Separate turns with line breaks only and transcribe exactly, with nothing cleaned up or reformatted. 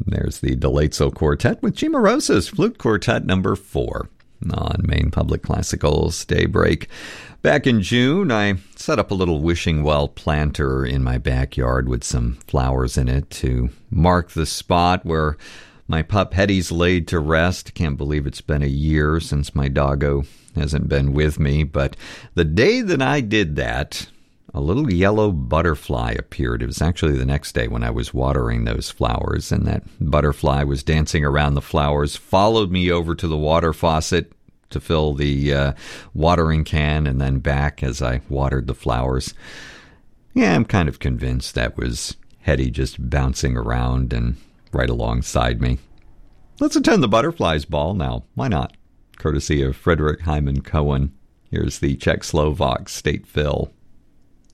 There's the Delaytzel Quartet with Chimarosa's Flute Quartet number four on Maine Public Classical's Daybreak. Back in June, I set up a little wishing well planter in my backyard with some flowers in it to mark the spot where my pup Hetty's laid to rest. Can't believe it's been a year since my doggo hasn't been with me, but the day that I did that, a little yellow butterfly appeared. It was actually the next day when I was watering those flowers, and that butterfly was dancing around the flowers, followed me over to the water faucet to fill the uh, watering can, and then back as I watered the flowers. Yeah, I'm kind of convinced that was Hetty just bouncing around and right alongside me. Let's attend the Butterflies Ball now. Why not? Courtesy of Frederick Hyman Cohen. Here's the Czechoslovak State Fill.